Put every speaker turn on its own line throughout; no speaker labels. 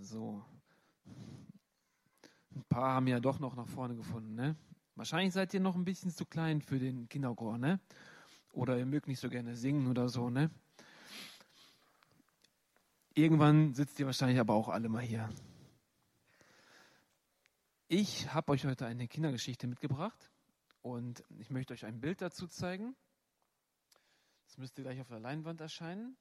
So. Ein paar haben ja doch noch nach vorne gefunden, ne? Wahrscheinlich seid ihr noch ein bisschen zu klein für den Kinderchor, ne? Oder ihr mögt nicht so gerne singen oder so, ne? Irgendwann sitzt ihr wahrscheinlich aber auch alle mal hier. Ich habe euch heute eine Kindergeschichte mitgebracht und ich möchte euch ein Bild dazu zeigen. Das müsste gleich auf der Leinwand erscheinen.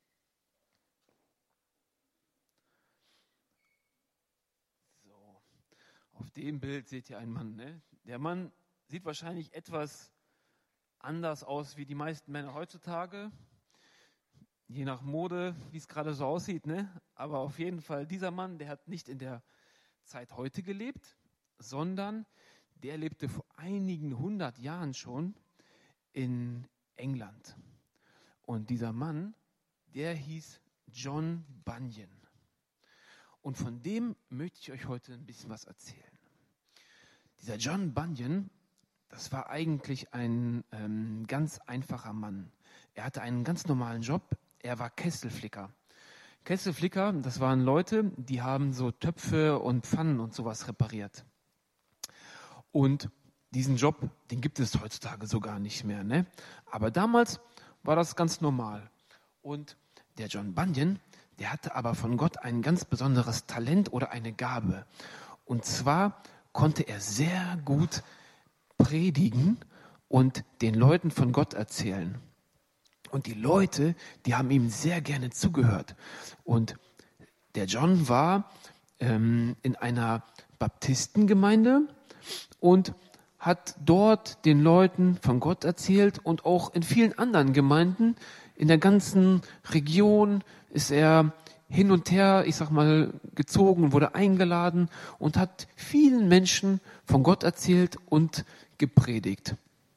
So, auf dem Bild seht ihr einen Mann, ne? Der Mann sieht wahrscheinlich etwas anders aus wie die meisten Männer heutzutage. Je nach Mode, wie es gerade so aussieht, ne? Aber auf jeden Fall, dieser Mann, der hat nicht in der Zeit heute gelebt, sondern der lebte vor einigen 100 Jahren schon in England. Und dieser Mann, der hieß John Bunyan. Und von dem möchte ich euch heute ein bisschen was erzählen. Dieser John Bunyan, das war eigentlich ein ganz einfacher Mann. Er hatte einen ganz normalen Job. Er war Kesselflicker. Kesselflicker, das waren Leute, die haben so Töpfe und Pfannen und sowas repariert. Und diesen Job, den gibt es heutzutage so gar nicht mehr, ne? Aber damals war das ganz normal. Und der John Bunyan, der hatte aber von Gott ein ganz besonderes Talent oder eine Gabe. Und zwar konnte er sehr gut predigen und den Leuten von Gott erzählen. Und die Leute, die haben ihm sehr gerne zugehört. Und der John war in einer Baptistengemeinde und hat dort den Leuten von Gott erzählt und auch in vielen anderen Gemeinden in der ganzen Region ist er hin und her, ich sag mal, gezogen, wurde eingeladen und hat vielen Menschen von Gott erzählt und gepredigt.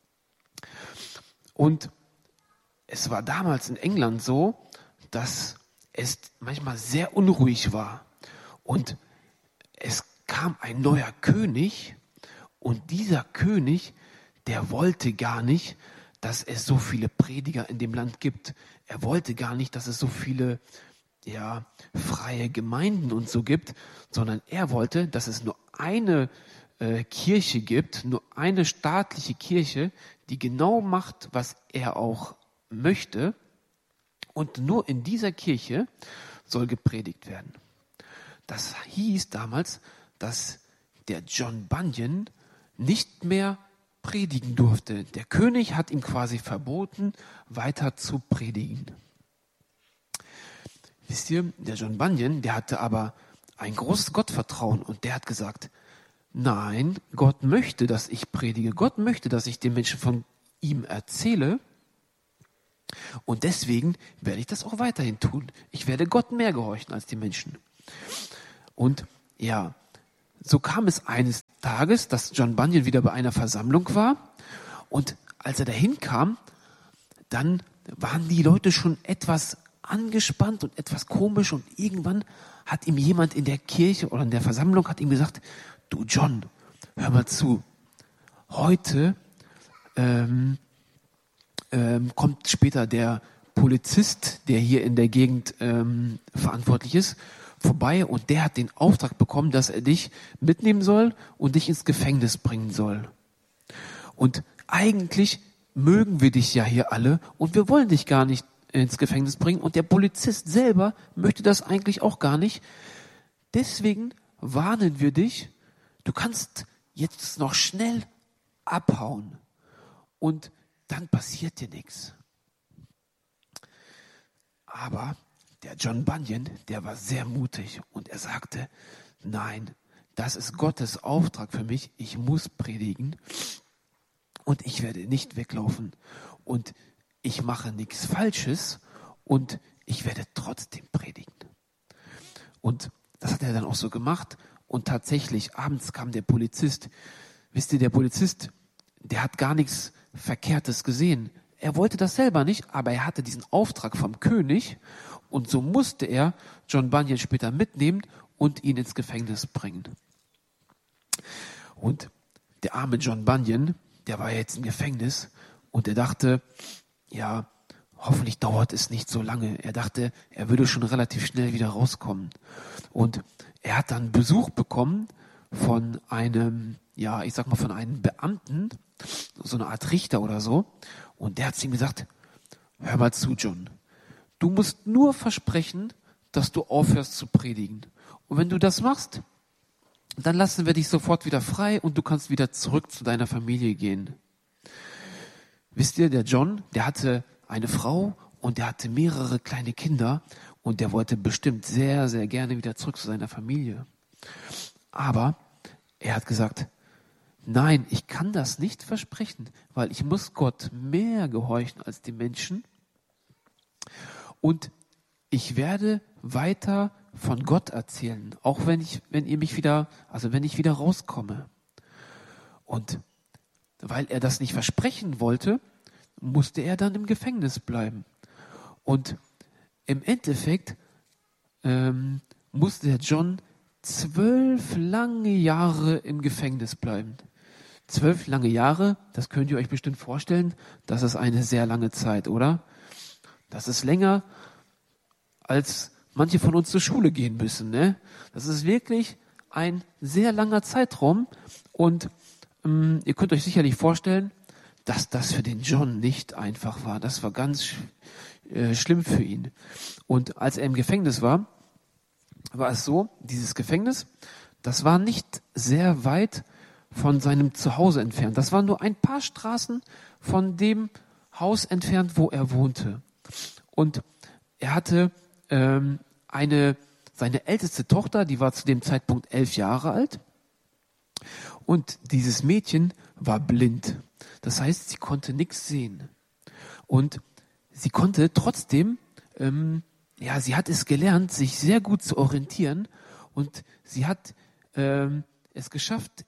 Und es war damals in England so, dass es manchmal sehr unruhig war. Und es kam ein neuer König und dieser König, der wollte gar nicht, dass es so viele Prediger in dem Land gibt. Er wollte gar nicht, dass es so viele freie Gemeinden und so gibt, sondern er wollte, dass es nur eine Kirche gibt, nur eine staatliche Kirche, die genau macht, was er auch möchte, und nur in dieser Kirche soll gepredigt werden. Das hieß damals, dass der John Bunyan nicht mehr predigen durfte. Der König hat ihm quasi verboten, weiter zu predigen. Wisst ihr, der John Bunyan, der hatte aber ein großes Gottvertrauen und der hat gesagt, nein, Gott möchte, dass ich predige. Gott möchte, dass ich den Menschen von ihm erzähle. Und deswegen werde ich das auch weiterhin tun. Ich werde Gott mehr gehorchen als die Menschen. Und ja, so kam es eines Tages, dass John Bunyan wieder bei einer Versammlung war. Und als er dahin kam, dann waren die Leute schon etwas angespannt und etwas komisch. Und irgendwann hat ihm jemand in der Kirche oder in der Versammlung hat ihm gesagt, du John, hör mal zu, heute kommt später der Polizist, der hier in der Gegend verantwortlich ist, vorbei und der hat den Auftrag bekommen, dass er dich mitnehmen soll und dich ins Gefängnis bringen soll. Und eigentlich mögen wir dich ja hier alle und wir wollen dich gar nicht ins Gefängnis bringen und der Polizist selber möchte das eigentlich auch gar nicht. Deswegen warnen wir dich, du kannst jetzt noch schnell abhauen und dann passiert dir nichts. Aber der John Bunyan, der war sehr mutig und er sagte, nein, das ist Gottes Auftrag für mich, ich muss predigen und ich werde nicht weglaufen und ich mache nichts Falsches und ich werde trotzdem predigen. Und das hat er dann auch so gemacht und tatsächlich, abends kam der Polizist. Wisst ihr, der Polizist, der hat gar nichts Verkehrtes gesehen. Er wollte das selber nicht, aber er hatte diesen Auftrag vom König und so musste er John Bunyan später mitnehmen und ihn ins Gefängnis bringen. Und der arme John Bunyan, der war jetzt im Gefängnis und er dachte, ja, hoffentlich dauert es nicht so lange. Er dachte, er würde schon relativ schnell wieder rauskommen. Und er hat dann Besuch bekommen von einem, ja, ich sag mal, von einem Beamten, so eine Art Richter oder so. Und der hat zu ihm gesagt, hör mal zu, John. Du musst nur versprechen, dass du aufhörst zu predigen. Und wenn du das machst, dann lassen wir dich sofort wieder frei und du kannst wieder zurück zu deiner Familie gehen. Wisst ihr, der John, der hatte eine Frau und der hatte mehrere kleine Kinder und der wollte bestimmt sehr, sehr gerne wieder zurück zu seiner Familie. Aber er hat gesagt, nein, ich kann das nicht versprechen, weil ich muss Gott mehr gehorchen als die Menschen und ich werde weiter von Gott erzählen, auch wenn ich wieder rauskomme. Und weil er das nicht versprechen wollte, musste er dann im Gefängnis bleiben. Und im Endeffekt musste der John 12 lange Jahre im Gefängnis bleiben. 12 lange Jahre, das könnt ihr euch bestimmt vorstellen, das ist eine sehr lange Zeit, oder? Das ist länger, als manche von uns zur Schule gehen müssen. Ne? Das ist wirklich ein sehr langer Zeitraum und ihr könnt euch sicherlich vorstellen, dass das für den John nicht einfach war. Das war ganz schlimm für ihn. Und als er im Gefängnis war es so, dieses Gefängnis, das war nicht sehr weit von seinem Zuhause entfernt. Das waren nur ein paar Straßen von dem Haus entfernt, wo er wohnte. Und er hatte seine älteste Tochter, die war zu dem Zeitpunkt 11 Jahre alt. Und dieses Mädchen war blind. Das heißt, sie konnte nichts sehen. Und sie konnte trotzdem, sie hat es gelernt, sich sehr gut zu orientieren. Und sie hat es geschafft,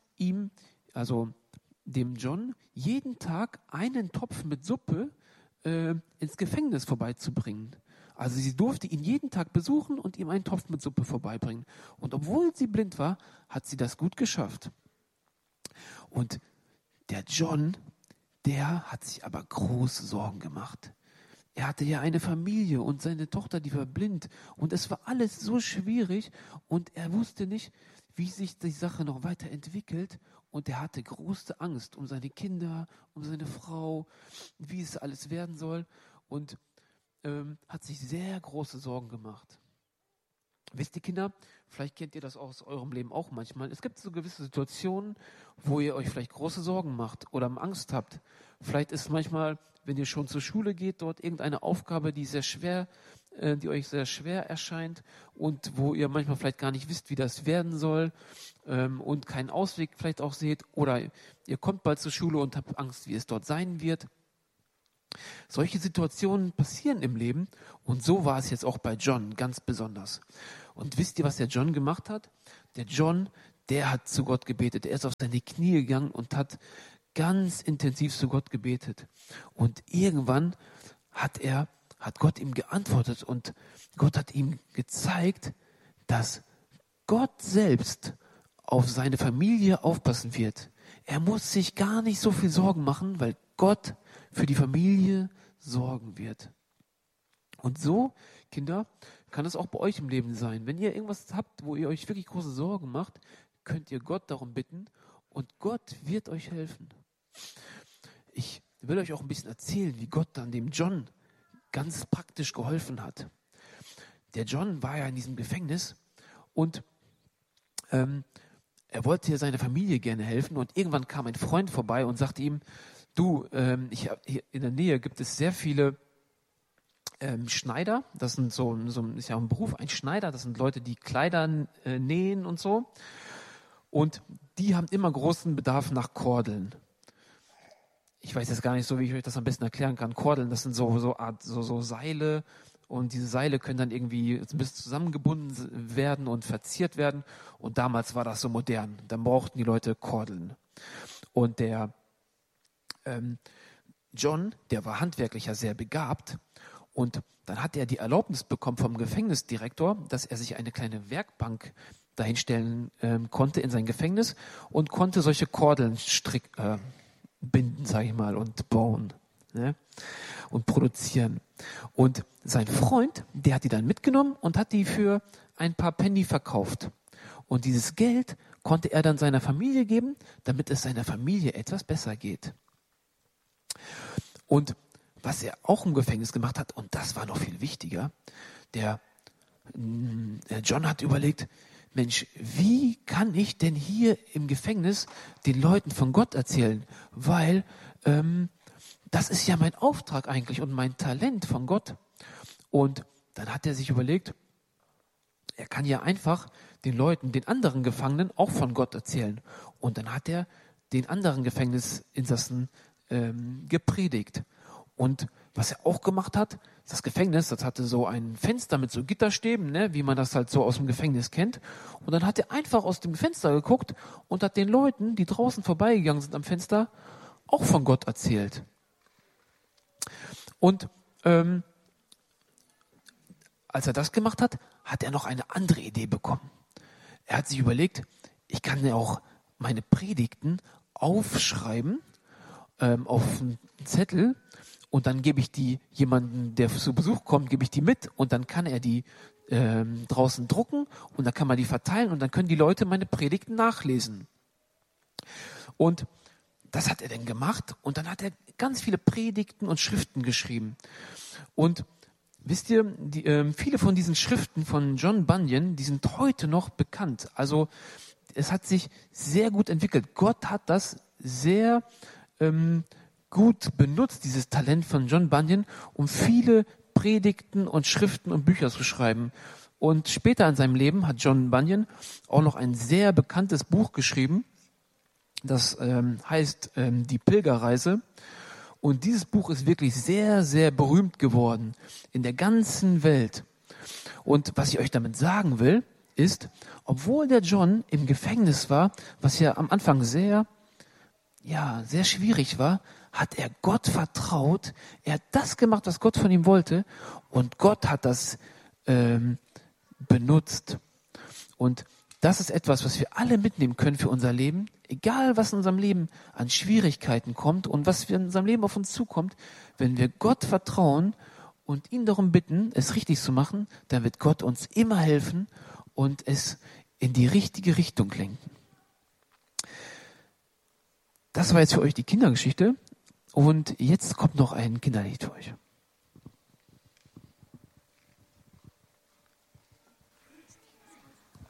dem John, jeden Tag einen Topf mit Suppe ins Gefängnis vorbeizubringen. Also sie durfte ihn jeden Tag besuchen und ihm einen Topf mit Suppe vorbeibringen. Und obwohl sie blind war, hat sie das gut geschafft. Und der John, der hat sich aber große Sorgen gemacht. Er hatte ja eine Familie und seine Tochter, die war blind. Und es war alles so schwierig und er wusste nicht, wie sich die Sache noch weiterentwickelt. Und er hatte große Angst um seine Kinder, um seine Frau, wie es alles werden soll. Und hat sich sehr große Sorgen gemacht. Wisst ihr, Kinder, vielleicht kennt ihr das aus eurem Leben auch manchmal. Es gibt so gewisse Situationen, wo ihr euch vielleicht große Sorgen macht oder Angst habt. Vielleicht ist manchmal, wenn ihr schon zur Schule geht, dort irgendeine Aufgabe, die euch sehr schwer erscheint und wo ihr manchmal vielleicht gar nicht wisst, wie das werden soll und keinen Ausweg vielleicht auch seht. Oder ihr kommt bald zur Schule und habt Angst, wie es dort sein wird. Solche Situationen passieren im Leben und so war es jetzt auch bei John ganz besonders. Und wisst ihr, was der John gemacht hat? Der John, der hat zu Gott gebetet. Er ist auf seine Knie gegangen und hat ganz intensiv zu Gott gebetet. Und irgendwann hat Gott ihm geantwortet und Gott hat ihm gezeigt, dass Gott selbst auf seine Familie aufpassen wird. Er muss sich gar nicht so viel Sorgen machen, weil Gott für die Familie sorgen wird. Und so, Kinder, kann es auch bei euch im Leben sein. Wenn ihr irgendwas habt, wo ihr euch wirklich große Sorgen macht, könnt ihr Gott darum bitten und Gott wird euch helfen. Ich will euch auch ein bisschen erzählen, wie Gott dann dem John ganz praktisch geholfen hat. Der John war ja in diesem Gefängnis und er wollte ja seiner Familie gerne helfen und irgendwann kam ein Freund vorbei und sagte ihm, du, hier in der Nähe gibt es sehr viele Schneider. Das sind ist ja ein Beruf, ein Schneider. Das sind Leute, die Kleider nähen und so. Und die haben immer großen Bedarf nach Kordeln. Ich weiß jetzt gar nicht so, wie ich euch das am besten erklären kann. Kordeln, das sind so Seile. Und diese Seile können dann irgendwie ein bisschen zusammengebunden werden und verziert werden. Und damals war das so modern. Dann brauchten die Leute Kordeln. Und der John, der war handwerklich ja sehr begabt und dann hat er die Erlaubnis bekommen vom Gefängnisdirektor, dass er sich eine kleine Werkbank dahinstellen konnte in sein Gefängnis und konnte solche Kordeln binden, sage ich mal, und bauen, ne? Und produzieren. Und sein Freund, der hat die dann mitgenommen und hat die für ein paar Penny verkauft. Und dieses Geld konnte er dann seiner Familie geben, damit es seiner Familie etwas besser geht. Und was er auch im Gefängnis gemacht hat, und das war noch viel wichtiger, der John hat überlegt, Mensch, wie kann ich denn hier im Gefängnis den Leuten von Gott erzählen? Weil das ist ja mein Auftrag eigentlich und mein Talent von Gott. Und dann hat er sich überlegt, er kann ja einfach den Leuten, den anderen Gefangenen auch von Gott erzählen. Und dann hat er den anderen Gefängnisinsassen gepredigt. Und was er auch gemacht hat, das Gefängnis, das hatte so ein Fenster mit so Gitterstäben, ne, wie man das halt so aus dem Gefängnis kennt. Und dann hat er einfach aus dem Fenster geguckt und hat den Leuten, die draußen vorbeigegangen sind am Fenster, auch von Gott erzählt. Und als er das gemacht hat, hat er noch eine andere Idee bekommen. Er hat sich überlegt, ich kann ja auch meine Predigten aufschreiben auf einen Zettel und dann gebe ich die jemandem, der zu Besuch kommt, gebe ich die mit und dann kann er die draußen drucken und dann kann man die verteilen und dann können die Leute meine Predigten nachlesen. Und das hat er dann gemacht und dann hat er ganz viele Predigten und Schriften geschrieben. Und wisst ihr, viele von diesen Schriften von John Bunyan, die sind heute noch bekannt. Also es hat sich sehr gut entwickelt. Gott hat das sehr gut benutzt, dieses Talent von John Bunyan, um viele Predigten und Schriften und Bücher zu schreiben. Und später in seinem Leben hat John Bunyan auch noch ein sehr bekanntes Buch geschrieben. Das heißt Die Pilgerreise. Und dieses Buch ist wirklich sehr, sehr berühmt geworden in der ganzen Welt. Und was ich euch damit sagen will, ist, obwohl der John im Gefängnis war, was ja am Anfang sehr schwierig war, hat er Gott vertraut. Er hat das gemacht, was Gott von ihm wollte. Und Gott hat das benutzt. Und das ist etwas, was wir alle mitnehmen können für unser Leben. Egal, was in unserem Leben an Schwierigkeiten kommt und was in unserem Leben auf uns zukommt, wenn wir Gott vertrauen und ihn darum bitten, es richtig zu machen, dann wird Gott uns immer helfen und es in die richtige Richtung lenken. Das war jetzt für euch die Kindergeschichte und jetzt kommt noch ein Kinderlied für euch.